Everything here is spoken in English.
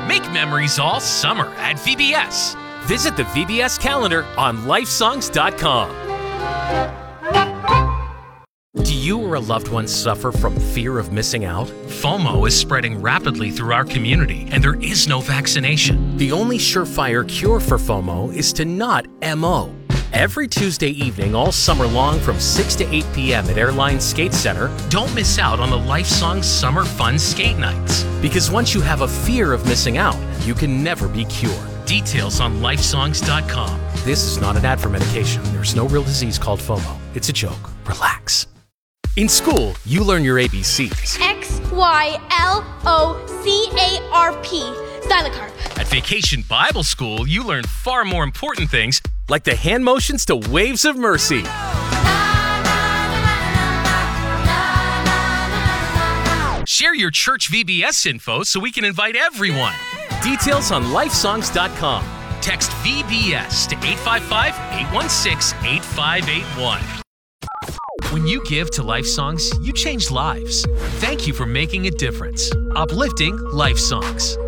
Make memories all summer at VBS. Visit the VBS calendar on lifesongs.com. Do you or a loved one suffer from fear of missing out? FOMO is spreading rapidly through our community, and there is no vaccination. The only surefire cure for FOMO is to not MO. Every Tuesday evening all summer long from 6 to 8 p.m. at Airline Skate Center, don't miss out on the LifeSongs Summer Fun Skate Nights. Because once you have a fear of missing out, you can never be cured. Details on lifesongs.com. This is not an ad for medication. There's no real disease called FOMO. It's a joke. Relax. In school, you learn your ABCs. XYLOCARP. Stylocarp. At Vacation Bible School, you learn far more important things, like the hand motions to Waves of Mercy. Share your church VBS info so we can invite everyone. Details on lifesongs.com. Text VBS to 855-816-8581. When you give to LifeSongs, you change lives. Thank you for making a difference. Uplifting LifeSongs.